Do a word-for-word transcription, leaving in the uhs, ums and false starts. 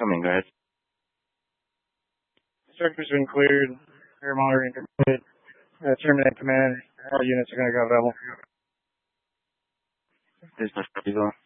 incoming. Go ahead. Structure's been cleared. Air monitoring complete. Uh, terminate command. All units are going to go level. This is